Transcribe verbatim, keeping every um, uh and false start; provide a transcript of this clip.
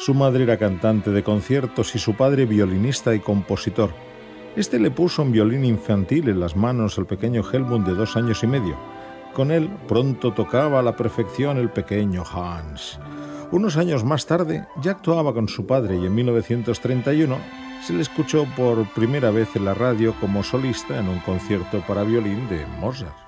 Su madre era cantante de conciertos y su padre violinista y compositor. Este le puso un violín infantil en las manos al pequeño Helmut de dos años y medio. Con él pronto tocaba a la perfección el pequeño Hans. Unos años más tarde ya actuaba con su padre y en mil novecientos treinta y uno se le escuchó por primera vez en la radio como solista en un concierto para violín de Mozart.